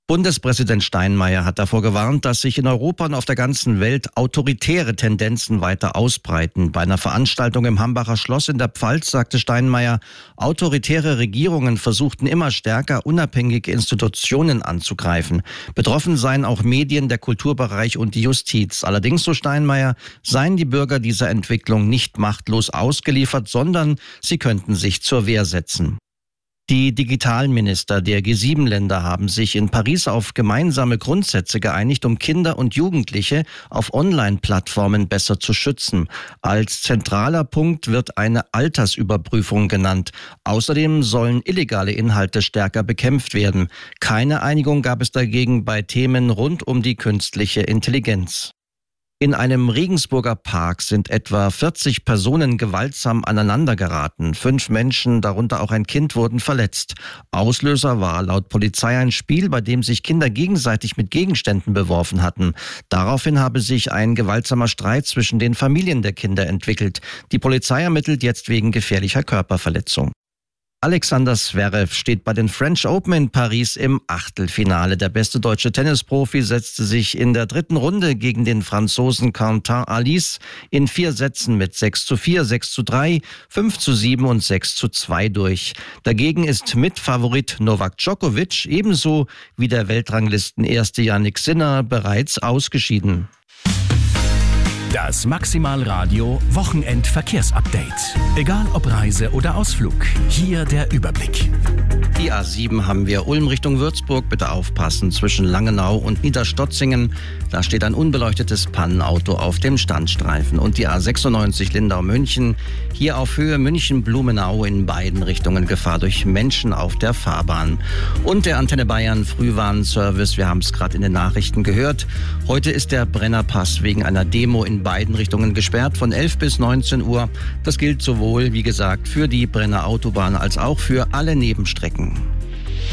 Bundespräsident Steinmeier hat davor gewarnt, dass sich in Europa und auf der ganzen Welt autoritäre Tendenzen weiter ausbreiten. Bei einer Veranstaltung im Hambacher Schloss in der Pfalz sagte Steinmeier, autoritäre Regierungen versuchten immer stärker, unabhängige Institutionen anzugreifen. Betroffen seien auch Medien, der Kulturbereich und die Justiz. Allerdings, so Steinmeier, seien die Bürger dieser Entwicklung nicht machtlos ausgeliefert, sondern sie könnten sich zur Wehr setzen. Die Digitalminister der G7-Länder haben sich in Paris auf gemeinsame Grundsätze geeinigt, um Kinder und Jugendliche auf Online-Plattformen besser zu schützen. Als zentraler Punkt wird eine Altersüberprüfung genannt. Außerdem sollen illegale Inhalte stärker bekämpft werden. Keine Einigung gab es dagegen bei Themen rund um die künstliche Intelligenz. In einem Regensburger Park sind etwa 40 Personen gewaltsam aneinandergeraten. 5 Menschen, darunter auch ein Kind, wurden verletzt. Auslöser war laut Polizei ein Spiel, bei dem sich Kinder gegenseitig mit Gegenständen beworfen hatten. Daraufhin habe sich ein gewaltsamer Streit zwischen den Familien der Kinder entwickelt. Die Polizei ermittelt jetzt wegen gefährlicher Körperverletzung. Alexander Zverev steht bei den French Open in Paris im Achtelfinale. Der beste deutsche Tennisprofi setzte sich in der 3. Runde gegen den Franzosen Quentin Halys in 4 Sätzen mit 6:4, 6:3, 5:7 und 6:2 durch. Dagegen ist Mitfavorit Novak Djokovic ebenso wie der Weltranglisten-Erste Jannik Sinner bereits ausgeschieden. Das Maximalradio Wochenendverkehrsupdate. Egal ob Reise oder Ausflug, hier der Überblick. Die A7 haben wir Ulm Richtung Würzburg. Bitte aufpassen zwischen Langenau und Niederstotzingen. Da steht ein unbeleuchtetes Pannenauto auf dem Standstreifen. Und die A96 Lindau-München. Hier auf Höhe München-Blumenau in beiden Richtungen Gefahr durch Menschen auf der Fahrbahn. Und der Antenne Bayern Frühwarnservice. Wir haben es gerade in den Nachrichten gehört. Heute ist der Brennerpass wegen einer Demo in beiden Richtungen gesperrt von 11 bis 19 Uhr. Das gilt sowohl, wie gesagt, für die Brenner Autobahn als auch für alle Nebenstrecken.